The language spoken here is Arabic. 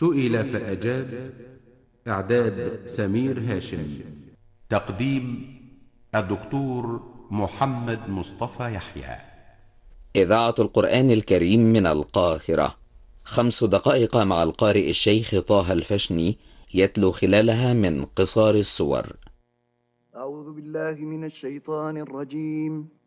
سئل فأجاب. إعداد سمير هاشم. تقديم الدكتور محمد مصطفى يحيى. إذاعة القرآن الكريم من القاهرة. 5 دقائق مع القارئ الشيخ طه الفشني يتلو خلالها من قصار السور. أعوذ بالله من الشيطان الرجيم.